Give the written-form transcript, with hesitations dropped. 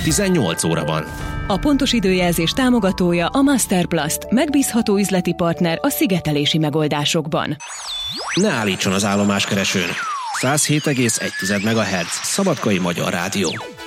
18 óra van. A pontos időjelzés támogatója a Masterplast, megbízható üzleti partner a szigetelési megoldásokban. Ne állítson az állomáskeresőn. 107,1 MHz Szabadkai Magyar Rádió.